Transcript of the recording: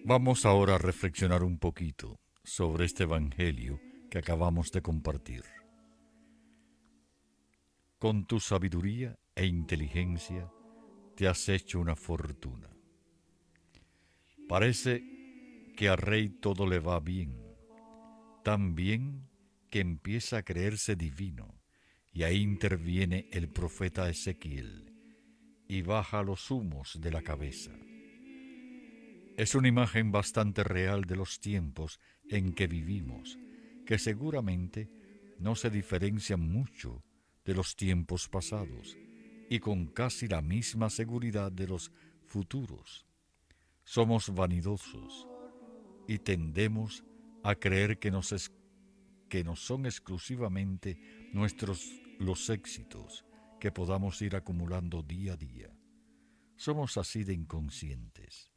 Vamos ahora a reflexionar un poquito sobre este Evangelio que acabamos de compartir. Con tu sabiduría e inteligencia te has hecho una fortuna. Parece que al rey todo le va bien, tan bien que empieza a creerse divino, y ahí interviene el profeta Ezequiel y baja los humos de la cabeza. Es una imagen bastante real de los tiempos en que vivimos, que seguramente no se diferencian mucho de los tiempos pasados y con casi la misma seguridad de los futuros. Somos vanidosos y tendemos a creer que nos son exclusivamente nuestros los éxitos que podamos ir acumulando día a día. Somos así de inconscientes.